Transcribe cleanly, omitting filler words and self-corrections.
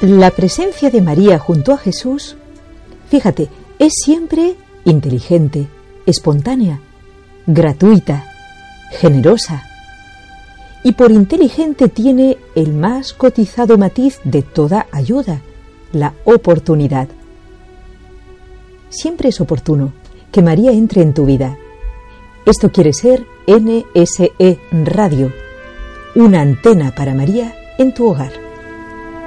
La presencia de María junto a Jesús, fíjate, es siempre inteligente, espontánea, gratuita, generosa. Y por inteligente tiene el más cotizado matiz de toda ayuda, la oportunidad. Siempre es oportuno que María entre en tu vida. Esto quiere ser NSE Radio, una antena para María en tu hogar.